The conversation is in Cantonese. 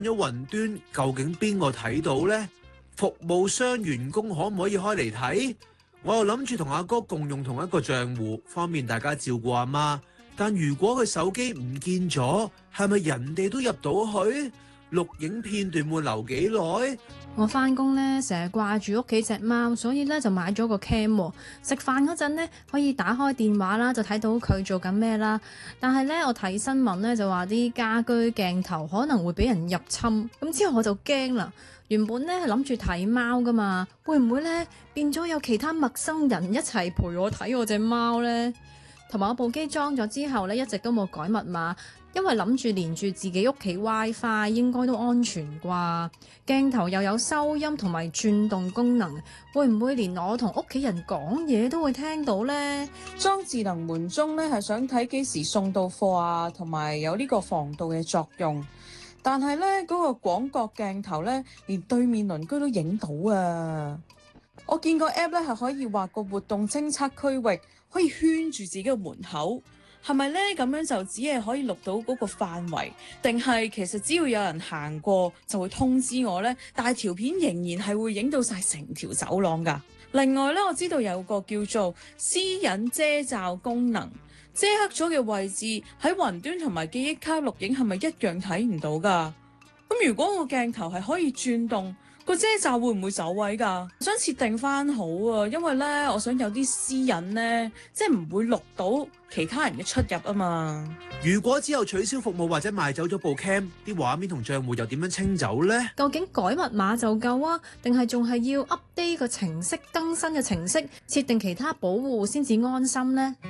咗雲端，究竟邊個睇到呢？服務商員工可唔可以開嚟睇？我又諗住同阿哥共用同一個賬戶，方便大家照顧阿媽。但如果佢手機唔見咗，係咪人哋都入到去？錄影片段會留幾耐？ 我返工咧，成日掛住屋企隻貓，所以咧就買咗個 cam 喎。食飯嗰陣咧，可以打開電話啦，就睇到佢做緊咩啦。但係咧，我睇新聞咧就話啲家居鏡頭可能會俾人入侵，咁之後我就驚啦。原本咧係諗住睇貓噶嘛，會唔會咧變咗有其他陌生人一齊陪我睇我隻貓咧？同埋我部機裝咗之後咧，一直都冇改密碼。因為諗住連住自己屋企 WiFi 應該都安全啩，鏡頭又有收音同埋轉動功能，會唔會連我同屋企人講嘢都會聽到呢？ 裝智能門鐘咧係想睇幾時送到貨啊，同埋有呢個防盜嘅作用。但係咧嗰個廣角鏡頭咧，連對面鄰居都影到啊！我見個 app 咧係可以畫個活動偵測區域，可以圈住自己嘅門口。係咪呢？咁樣就只係可以錄到嗰個範圍，定係其實只要有人行過就會通知我呢？但係條片仍然係會影到晒成條走廊㗎。另外呢，我知道有個叫做私隱遮罩功能，遮黑咗嘅位置喺雲端同埋記憶卡錄影係咪一樣睇唔到㗎？咁如果個鏡頭係可以轉動，個遮罩會唔會走位㗎？想設定翻好啊，因為咧，我想有啲私隱咧，即係唔會錄到其他人嘅出入啊嘛。 如果之後取消服務或者賣走咗部 cam，啲畫面同賬戶又點樣清走呢？ 究竟改密碼就夠啊，定係仲係要 update 個程式更新嘅程式，設定其他保護先至安心呢？